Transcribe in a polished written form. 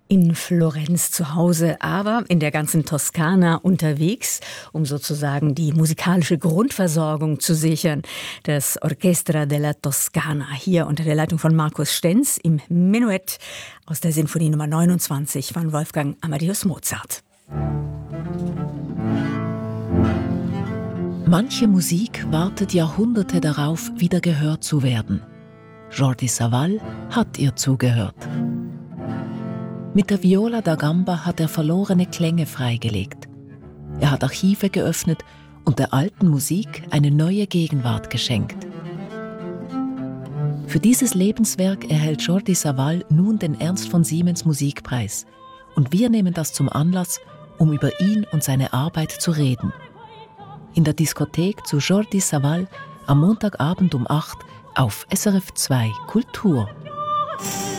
In Florenz zu Hause, aber in der ganzen Toskana unterwegs, um sozusagen die musikalische Grundversorgung zu sichern. Das Orchestra della Toscana, hier unter der Leitung von Markus Stenz im Menuett aus der Sinfonie Nummer 29 von Wolfgang Amadeus Mozart. Manche Musik wartet Jahrhunderte darauf, wieder gehört zu werden. Jordi Savall hat ihr zugehört. Mit der Viola da Gamba hat er verlorene Klänge freigelegt. Er hat Archive geöffnet und der alten Musik eine neue Gegenwart geschenkt. Für dieses Lebenswerk erhält Jordi Savall nun den Ernst von Siemens Musikpreis. Und wir nehmen das zum Anlass, um über ihn und seine Arbeit zu reden. In der Diskothek zu Jordi Savall am Montagabend um 8 auf SRF 2 Kultur.